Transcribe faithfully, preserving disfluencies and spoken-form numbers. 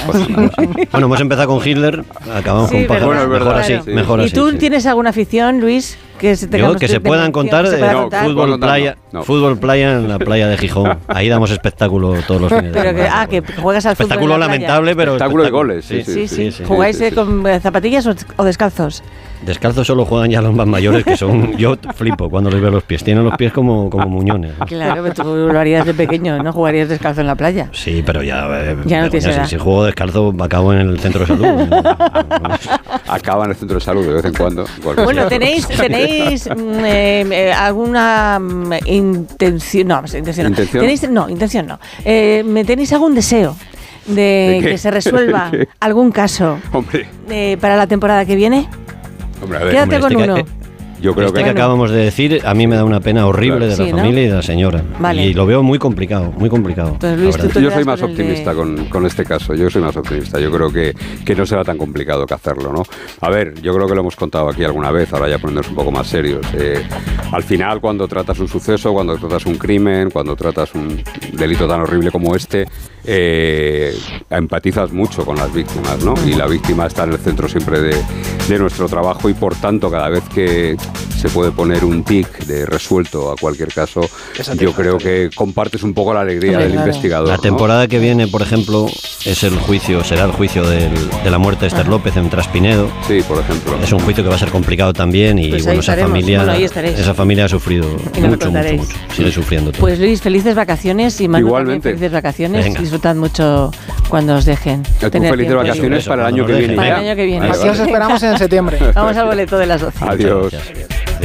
pasa nada. Bueno, hemos empezado con Hitler, acabamos Sí, con pájaros. Bueno, es verdad, Mejor así, claro. mejor ¿Y así. tú sí. tienes alguna afición, Luis? Que se, Yo, que se puedan contar de No, fútbol fútbol no, playa, no. fútbol playa en la playa de Gijón. Ahí damos espectáculo todos los fines de Pero que, semana. ah, que juegas al fútbol Espectáculo en la playa. lamentable, pero Espectáculo de goles, Sí, sí. sí, sí. ¿Jugáis sí, eh, sí. con eh, zapatillas o, o descalzos? Descalzos solo juegan ya los más mayores, que son... Yo flipo cuando les veo los pies. Tienen los pies como, como muñones. Claro, pero tú lo harías de pequeño, ¿no? Jugarías descalzo en la playa. Sí, pero ya... eh, Ya no tienes si, edad. si juego descalzo, acabo en el centro de salud. Acaba en el centro de salud de vez en cuando. Cualquier Bueno, caso. tenéis, tenéis mm, eh, eh, alguna mm, intención, no, intención, no. ¿Intención? ¿Tenéis, no, intención no. Eh, ¿me tenéis algún deseo de, ¿De qué? que se resuelva ¿De qué? algún caso Hombre, eh, para la temporada que viene? hombre, a ver. Quédate hombre, con este que- uno. eh, Yo creo Este que... que acabamos de decir, a mí me da una pena horrible de la Sí, ¿no? familia y de la señora. Vale. Y lo veo muy complicado, muy complicado. Entonces, la Luis, verdad. tú te Yo quedas soy más con el de- optimista con, con este caso, yo soy más optimista, yo creo que, que no será tan complicado que hacerlo, ¿no? A ver, yo creo que lo hemos contado aquí alguna vez, ahora ya poniéndonos un poco más serios. Eh, al final, cuando tratas un suceso, cuando tratas un crimen, cuando tratas un delito tan horrible como este, eh, empatizas mucho con las víctimas, ¿no? Y la víctima está en el centro siempre de, de nuestro trabajo y por tanto cada vez que se puede poner un tic de resuelto a cualquier caso, yo creo que compartes un poco la alegría Hombre, del claro. investigador. La ¿no? temporada que viene, por ejemplo, es el juicio, será el juicio del- de la muerte de Esther López en Traspinedo. Sí, por ejemplo. Es un juicio que va a ser complicado también y Pues ahí bueno, esa estaremos. familia, Bueno, ahí estaréis. esa familia ha sufrido Y nos mucho, mucho, contaréis. mucho. Sigue sufriendo todo. Pues Luis, felices vacaciones y Manu Igualmente. también felices vacaciones. Venga. Disfrutad mucho cuando os dejen. Tú tener felices tiempo vacaciones libre. Eso, para el año cuando que nos viene. dejen. Para el ya. año que viene. Vale, Aquí os vale. esperamos en septiembre. Vamos al boleto de las doce. Adiós. Muchas gracias.